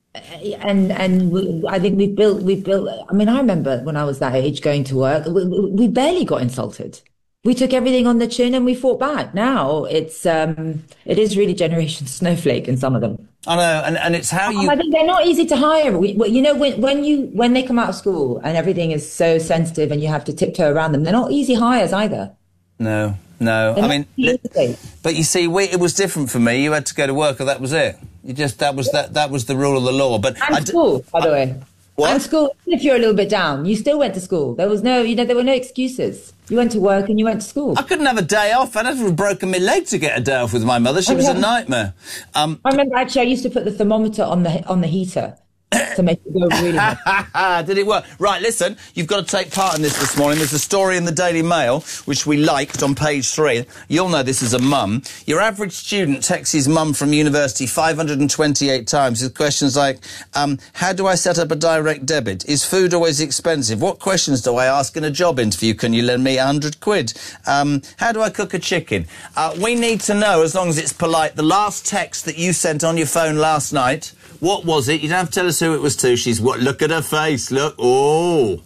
and and we, I think we've built we've built. I mean, I remember when I was that age going to work, we, we barely got insulted. We took everything on the chin and we fought back. Now it's um, it is really Generation Snowflake in some of them. I know, and, and it's how you. I think they're not easy to hire. We, you know, when when you when they come out of school and everything is so sensitive and you have to tiptoe around them, they're not easy hires either. No, no. They're I mean, li- but you see, we, it was different for me. You had to go to work, and that was it. You just that was that that was the rule of the law. But and I d- school, by the way. What? And school, if you're a little bit down, you still went to school. There was no, you know, there were no excuses. You went to work and you went to school. I couldn't have a day off. I'd have broken my leg to get a day off with my mother. She Oh, was yeah. a nightmare. Um, I remember actually I used to put the thermometer on the on the heater to make it go really hot. Did it work? Right, listen, you've got to take part in this this morning. There's a story in the Daily Mail, which we liked on page three. You'll know this is a mum. Your average student texts his mum from university five hundred twenty-eight times with questions like, um, how do I set up a direct debit? Is food always expensive? What questions do I ask in a job interview? Can you lend me a hundred quid? Um, how do I cook a chicken? Uh, we need to know, as long as it's polite, the last text that you sent on your phone last night. What was it? You don't have to tell us who it was to. She's what? Look at her face. Look. Oh.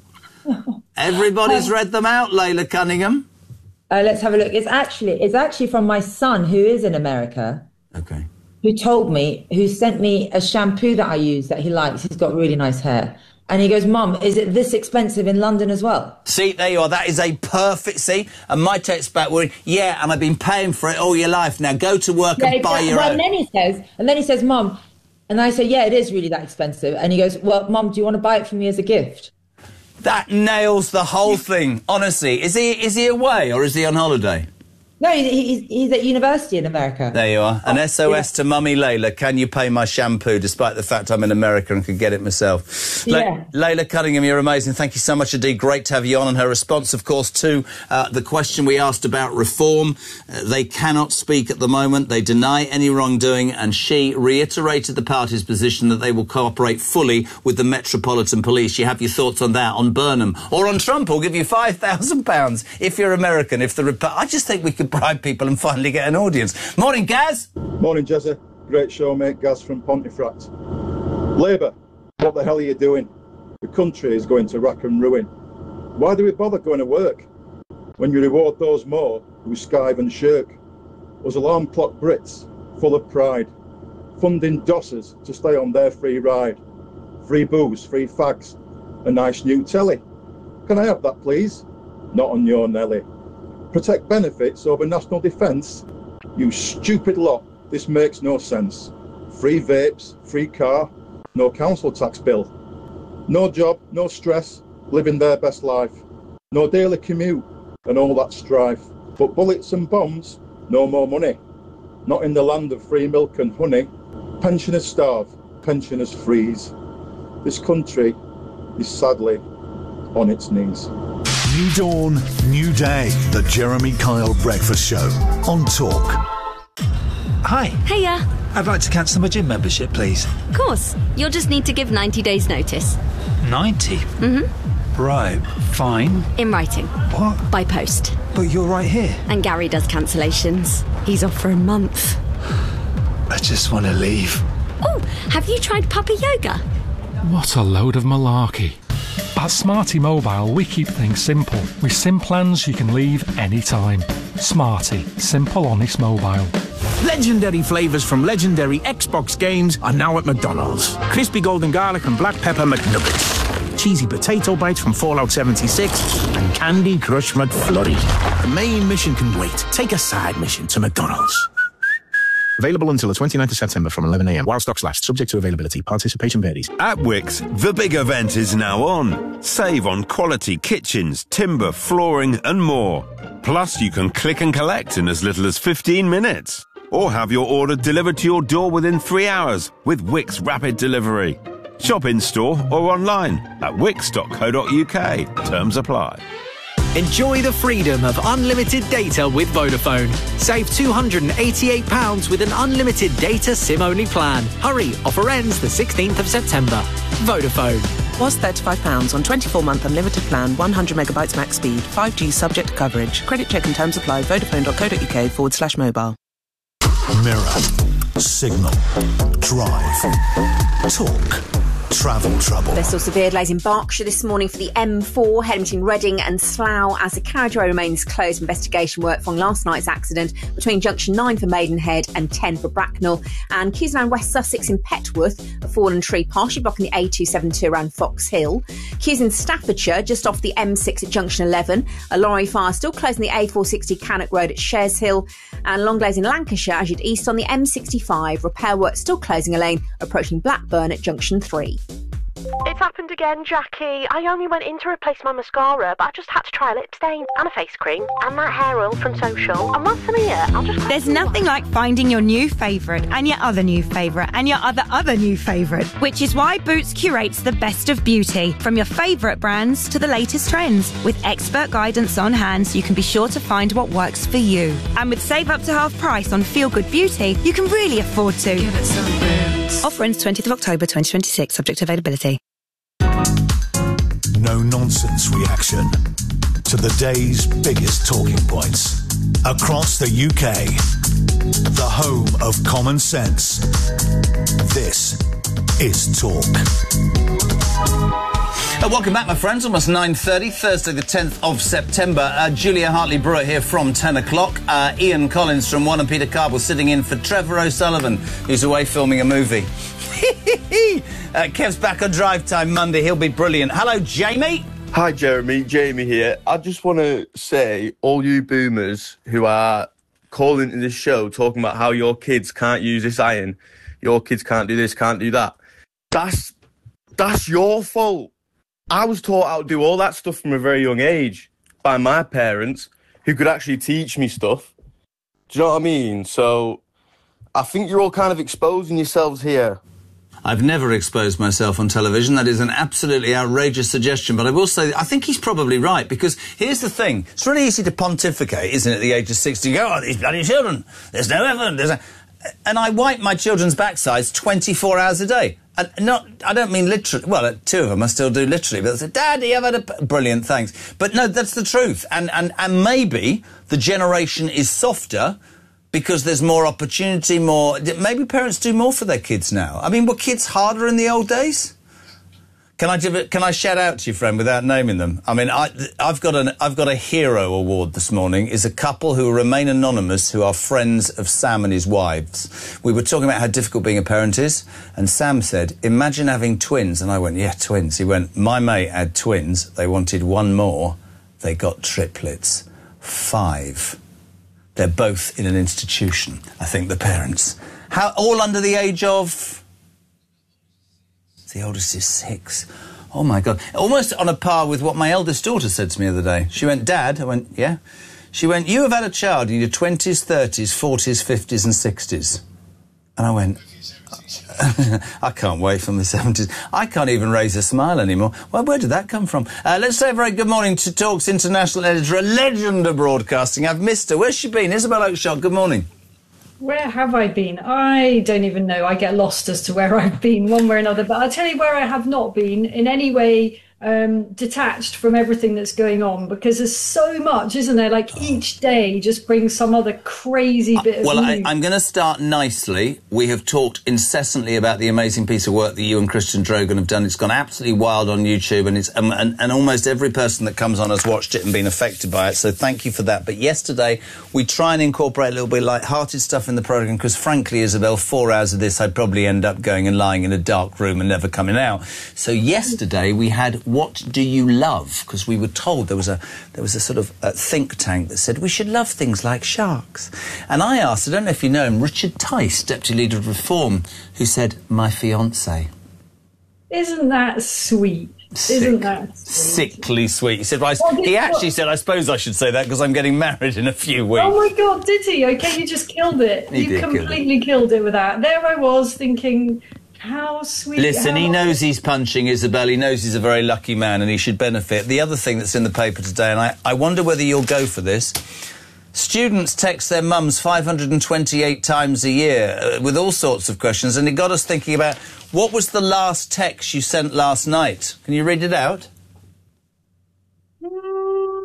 Everybody's read them out, Layla Cunningham. Uh, let's have a look. It's actually it's actually from my son, who is in America. Okay. Who told me, who sent me a shampoo that I use that he likes. He's got really nice hair. And he goes, Mum, is it this expensive in London as well? See, there you are. That is a perfect... See? And my text back were, yeah, and I've been paying for it all your life. Now go to work Yeah, and buy exactly. your well, own. And then he says, and then he says, Mum, and I say, yeah, it is really that expensive. And he goes, well, Mum, do you want to buy it for me as a gift? That nails the whole thing, honestly. Is he is he away or is he on holiday? No, he, he's, he's at university in America. There you are. An S O S yeah. to Mummy Layla. Can you pay my shampoo, despite the fact I'm in America and could get it myself? Yeah. Le- Layla Cunningham, you're amazing. Thank you so much indeed. Great to have you on. And her response, of course, to uh, the question we asked about reform. Uh, they cannot speak at the moment. They deny any wrongdoing. And she reiterated the party's position that they will cooperate fully with the Metropolitan Police. You have your thoughts on that, on Burnham, or on Trump? I'll give you five thousand pounds if you're American. If the Rep- I just think we could bribe people and finally get an audience. Morning, Gaz. Morning, Jezza. Great show, mate. Gaz from Pontefract. Labour, what the hell are you doing? The country is going to rack and ruin. Why do we bother going to work when you reward those more who skive and shirk? Us alarm clock Brits, full of pride, funding dossers to stay on their free ride. Free booze, free fags, a nice new telly. Can I have that, please? Not on your Nelly. Protect benefits over national defence? You stupid lot, this makes no sense. Free vapes, free car, no council tax bill. No job, no stress, living their best life. No daily commute and all that strife. But bullets and bombs, no more money. Not in the land of free milk and honey. Pensioners starve, pensioners freeze. This country is sadly on its knees. New dawn, new day. The Jeremy Kyle Breakfast Show on Talk. Hi. Hiya. I'd like to cancel my gym membership, please. Of course. You'll just need to give ninety days notice. ninety? Mm-hmm. Right, fine. In writing. What? By post. But you're right here. And Gary does cancellations. He's off for a month. I just want to leave. Oh, have you tried Puppy Yoga? What a load of malarkey. At Smarty Mobile, we keep things simple. With SIM plans you can leave anytime. Smarty. Simple, honest mobile. Legendary flavours from legendary Xbox games are now at McDonald's. Crispy golden garlic and black pepper McNuggets. Cheesy potato bites from Fallout seventy-six. And Candy Crush McFlurry. The main mission can wait. Take a side mission to McDonald's. Available until the twenty-ninth of September from eleven a m while stocks last, subject to availability. Participation varies. At Wickes, the big event is now on. Save on quality kitchens, timber, flooring and more. Plus, you can click and collect in as little as fifteen minutes. Or have your order delivered to your door within three hours with Wickes Rapid Delivery. Shop in store or online at wickes dot co dot u k. Terms apply. Enjoy the freedom of unlimited data with Vodafone. Save two hundred eighty-eight pounds with an unlimited data SIM-only plan. Hurry, offer ends the sixteenth of September. Vodafone. Was thirty-five pounds on twenty-four month unlimited plan, one hundred megabytes max speed, five G subject to coverage. Credit check and terms apply. Vodafone dot co dot u k forward slash mobile. Mirror. Signal. Drive. Talk. Travel trouble. There's still severe delays in Berkshire this morning for the M four, heading between Reading and Slough as the carriageway remains closed. Investigation work following last night's accident between junction nine for Maidenhead and ten for Bracknell. And queues around West Sussex in Petworth, a fallen tree partially blocking the A two seventy-two around Fox Hill. Queues in Staffordshire just off the M six at junction eleven. A lorry fire still closing the A four sixty Cannock Road at Shares Hill. And long delays in Lancashire as you'd east on the M sixty-five. Repair work still closing a lane approaching Blackburn at junction three. It's happened again, Jackie. I only went in to replace my mascara, but I just had to try a lip stain and a face cream and that hair oil from Social. And once I'm here, I'll just... There's nothing like finding your new favourite and your other new favourite and your other other new favourite, which is why Boots curates the best of beauty, from your favourite brands to the latest trends. With expert guidance on hand, so you can be sure to find what works for you. And with Save Up to Half Price on Feel Good Beauty, you can really afford to. Give it some Boots. Offer ends twentieth of October twenty twenty-six, subject to availability. No nonsense reaction to the day's biggest talking points across the U K. The home of common sense. This is Talk. Uh, welcome back, my friends. Almost nine thirty, Thursday the tenth of September. Uh, Julia Hartley-Brewer here from ten o'clock. Uh, Ian Collins from one and Peter Carble sitting in for Trevor O'Sullivan, who's away filming a movie. uh, Kev's back on Drive Time Monday. He'll be brilliant. Hello, Jamie. Hi, Jeremy. Jamie here. I just want to say, all you boomers who are calling into this show talking about how your kids can't use this iron, your kids can't do this, can't do that, that's that's your fault. I was taught how to do all that stuff from a very young age by my parents, who could actually teach me stuff. Do you know what I mean? So I think you're all kind of exposing yourselves here. I've never exposed myself on television. That is an absolutely outrageous suggestion. But I will say, I think he's probably right, because here's the thing. It's really easy to pontificate, isn't it, at the age of sixty? You go, oh, these bloody children, there's no evidence. There's a... And I wipe my children's backsides twenty-four hours a day. And not, I don't mean literally. Well, two of them I still do literally. But they say, Daddy, I've had a... P-. Brilliant, thanks. But no, that's the truth. And, and, and maybe the generation is softer because there's more opportunity, more... Maybe parents do more for their kids now. I mean, were kids harder in the old days? Can I give it, can I shout out to you, friend, without naming them? I mean, I, I've got an, I've got a hero award this morning. Is a couple who remain anonymous, who are friends of Sam and his wives. We were talking about how difficult being a parent is, and Sam said, imagine having twins. And I went, yeah, twins. He went, my mate had twins. They wanted one more. They got triplets. Five. They're both in an institution, I think, the parents. How, all under the age of... The oldest is six. Oh, my God. Almost on a par with what my eldest daughter said to me the other day. She went, Dad, I went, yeah. She went, you have had a child in your twenties, thirties, forties, fifties and sixties. And I went, I can't wait for the seventies. I can't even raise a smile anymore. Well, where did that come from? Uh, let's say a very good morning to Talk's international editor, a legend of broadcasting. I've missed her. Where's she been? Isabel Oakeshott, good morning. Where have I been? I don't even know. I get lost as to where I've been one way or another. But I'll tell you where I have not been in any way um, detached from everything that's going on, because there's so much, isn't there? Like each day just brings some other crazy bit of Well, news. I, I'm going to start nicely. We have talked incessantly about the amazing piece of work that you and Christian Drogan have done. It's gone absolutely wild on YouTube, and it's um, and, and almost every person that comes on has watched it and been affected by it. So thank you for that. But yesterday, we try and incorporate a little bit light-hearted stuff in the programme, because frankly, Isabel, four hours of this, I'd probably end up going and lying in a dark room and never coming out. So yesterday, we had What Do You Love? Because we were told there was a there was a sort of a think tank that said we should love things like sharks. And I asked, I don't know if you know him, Richard Tice, Deputy Leader of Reform, who said, my fiancé. Isn't that sweet? Sick. Isn't that sweet? Sickly sweet. He said, well, Well, he this- actually said, I suppose I should say that because I'm getting married in a few weeks. Oh my God, did he? Okay, you just killed it. He you did kill it. completely killed it with that. There I was thinking, how sweet. Listen, how he knows he's punching Isabel. He knows he's a very lucky man and he should benefit. The other thing that's in the paper today, and I, I wonder whether you'll go for this, students text their mums five hundred twenty-eight times a year uh, with all sorts of questions, and it got us thinking about, what was the last text you sent last night? Can you read it out?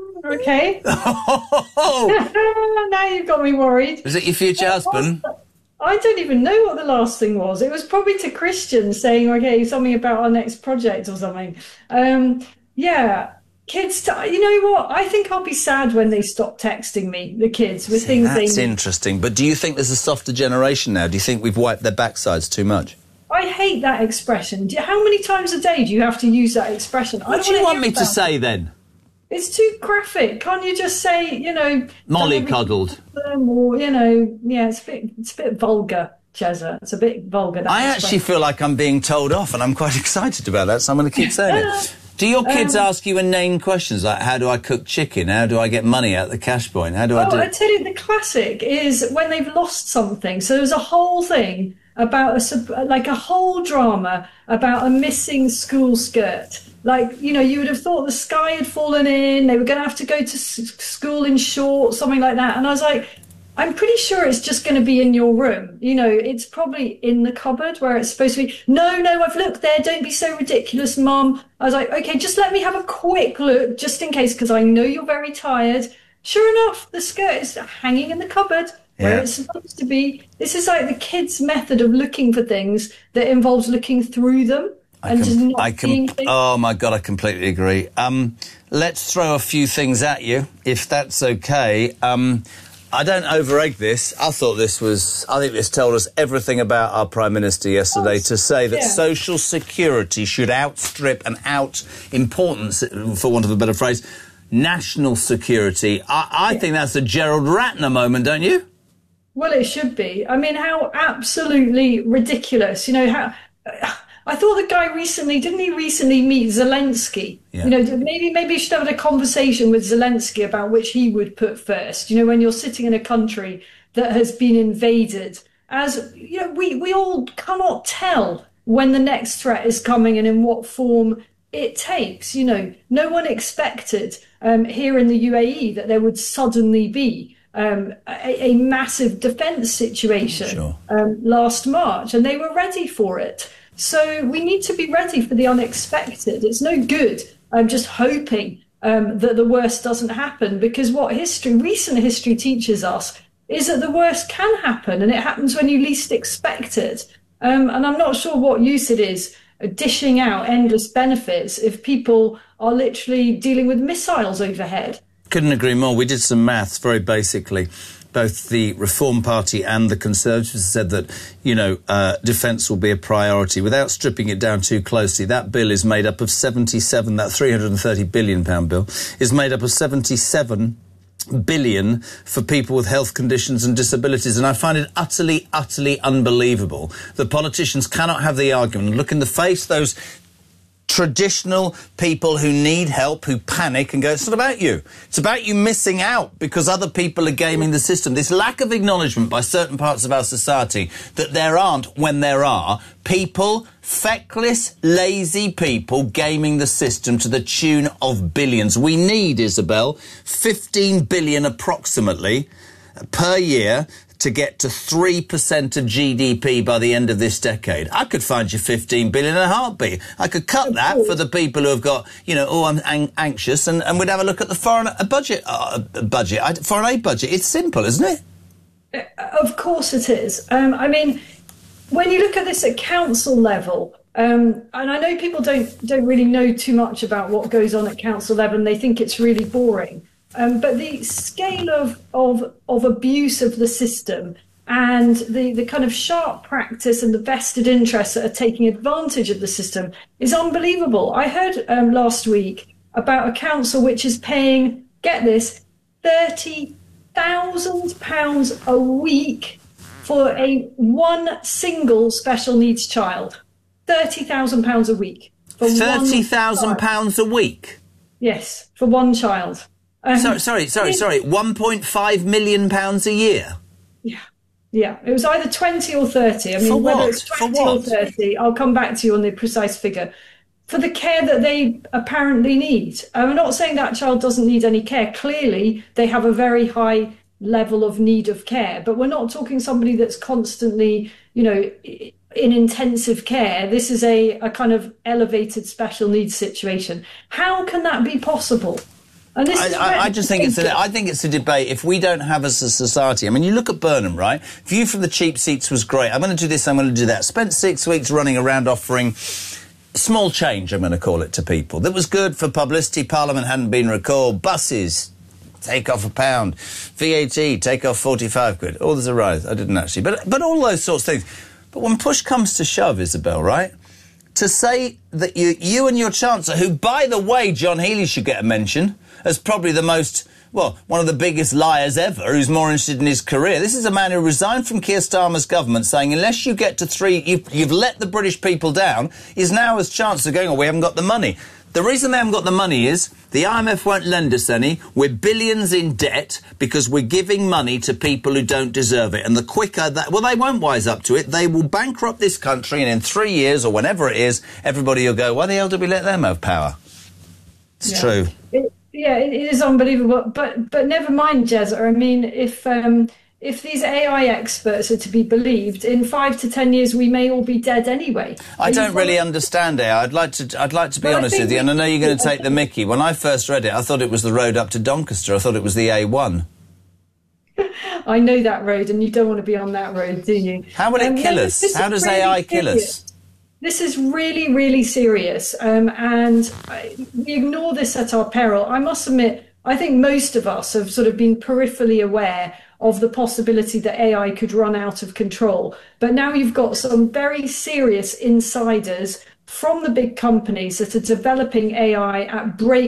Okay. Now you've got me worried. Is it your future husband? I don't even know what the last thing was. It was probably to Christian saying, okay, something about our next project or something. Um, yeah, kids, t- you know what? I think I'll be sad when they stop texting me, the kids, with See, things that's they... interesting. But do you think there's a softer generation now? Do you think we've wiped their backsides too much? I hate that expression. Do, how many times a day do you have to use that expression? I What don't do you wanna want hear me to about say it. then? It's too graphic. Can't you just say, you know... Mollycoddled. Or, you know, yeah, it's a bit, it's a bit vulgar, Cheza. It's a bit vulgar. That I expression. actually feel like I'm being told off, and I'm quite excited about that, so I'm going to keep saying it. Do your kids Um, ask you inane questions like, how do I cook chicken? How do I get money out of the cash point? How do I Oh, do I it? tell you, the classic is when they've lost something. So there's a whole thing about a sub- like a whole drama about a missing school skirt. Like, you know, you would have thought the sky had fallen in. They were going to have to go to s- school in shorts, something like that. And I was like, I'm pretty sure it's just going to be in your room. You know, it's probably in the cupboard where it's supposed to be. No, no, I've looked there. Don't be so ridiculous, Mum. I was like, okay, just let me have a quick look just in case, because I know you're very tired. Sure enough, the skirt is hanging in the cupboard where Yeah. it's supposed to be. This is like the kids' method of looking for things that involves looking through them and just not I seeing can. things. Oh my God, I completely agree. Um, let's throw a few things at you, if that's okay. Um, I don't overegg this. I thought this was. I think this told us everything about our Prime Minister yesterday to say that yeah. social security should outstrip and out importance, for want of a better phrase, national security. I, I think that's a Gerald Ratner moment, don't you? Well, it should be. I mean, how absolutely ridiculous. You know, how I thought the guy recently, didn't he recently meet Zelensky? Yeah. You know, maybe maybe you should have had a conversation with Zelensky about which he would put first. You know, when you're sitting in a country that has been invaded, as you know, we, we all cannot tell when the next threat is coming and in what form it takes. You know, no one expected um, here in the U A E that there would suddenly be Um, a, a massive defence situation Sure. um, last March, and they were ready for it. So we need to be ready for the unexpected. It's no good um, just hoping um, that the worst doesn't happen, because what history, recent history teaches us is that the worst can happen, and it happens when you least expect it. Um, and I'm not sure what use it is dishing out endless benefits if people are literally dealing with missiles overhead. Couldn't agree more. We did some maths very basically. Both the Reform Party and the Conservatives said that, you know, uh, defence will be a priority. Without stripping it down too closely, that bill is made up of seventy-seven, that three hundred thirty billion pound bill is made up of seventy-seven billion for people with health conditions and disabilities. And I find it utterly, utterly unbelievable that politicians cannot have the argument, look in the face those traditional people who need help, who panic and go, it's not about you. It's about you missing out because other people are gaming the system. This lack of acknowledgement by certain parts of our society that there aren't, when there are, people, feckless, lazy people gaming the system to the tune of billions. We need, Isabel, fifteen billion approximately per year to get to three percent of G D P by the end of this decade. I could find you fifteen billion in a heartbeat. I could cut that for the people who have got, you know, oh, I'm ang- anxious, and, and we'd have a look at the foreign a budget, uh, budget, I, foreign aid budget. It's simple, isn't it? Of course it is. Um, I mean, when you look at this at council level, um, and I know people don't don't really know too much about what goes on at council level, and they think it's really boring. Um, but the scale of, of of abuse of the system and the, the kind of sharp practice and the vested interests that are taking advantage of the system is unbelievable. I heard um, last week about a council which is paying, get this, thirty thousand pounds a week for a one single special needs child. thirty thousand pounds a week. for thirty thousand pounds a week? Yes, for one child. Um, sorry, sorry, sorry, sorry. one point five million pounds a year? Yeah, yeah. It was either twenty or thirty. I mean, For whether what? it's For twenty or what? thirty, I'll come back to you on the precise figure. For the care that they apparently need. I'm not saying that child doesn't need any care. Clearly, they have a very high level of need of care, but we're not talking somebody that's constantly, you know, in intensive care. This is a, a kind of elevated special needs situation. How can that be possible? And this I, is I, I just think it's a, I think it's a debate. If we don't have as a society, I mean, you look at Burnham, right? View from the cheap seats was great. I'm going to do this, I'm going to do that. Spent six weeks running around offering small change, I'm going to call it, to people. That was good for publicity. Parliament hadn't been recalled. Buses, take off a pound. V A T, take off forty-five quid. Oh, there's a rise. I didn't actually. But, but all those sorts of things. But when push comes to shove, Isabel, right? To say that you, you and your Chancellor, who, by the way, John Healey should get a mention, as probably the most, well, one of the biggest liars ever, who's more interested in his career. This is a man who resigned from Keir Starmer's government saying, unless you get to three, you've, you've let the British people down, is now as Chancellor going, oh, we haven't got the money. The reason they haven't got the money is the I M F won't lend us any. We're billions in debt because we're giving money to people who don't deserve it. And the quicker that... Well, they won't wise up to it. They will bankrupt this country, and in three years or whenever it is, everybody will go, why the hell did we let them have power? It's Yeah. true. It, yeah, it is unbelievable. But but never mind, Jezza. I mean, if um, if these A I experts are to be believed, in five to ten years we may all be dead anyway. I Are don't you really following- understand it. I'd like to. I'd like to be Well, I honest think with you, and I know you're going to we- take the mickey. When I first read it, I thought it was the road up to Doncaster. I thought it was the A one. I know that road, and you don't want to be on that road, do you? How would it Um, kill no, us? this is How does really A I kill serious. us? This is really, really serious, um, and I, we ignore this at our peril. I must admit, I think most of us have sort of been peripherally aware of the possibility that A I could run out of control. But now you've got some very serious insiders from the big companies that are developing A I at break